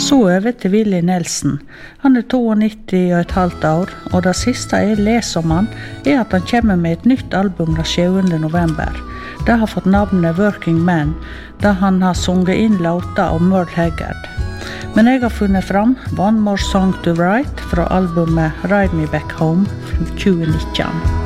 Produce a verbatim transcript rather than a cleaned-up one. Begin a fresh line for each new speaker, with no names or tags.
Så over til Willie Nelson. Han er nittito og et halvt år, og det siste jeg leser om han, er at han kommer med et nytt album den sjuende november. Det har fått navnet Working Man, da han har sunget inn låter av Merle Haggard. Men jeg har funnet fram One More Song to Write fra albumet Ride Me Back Home tjue nitton.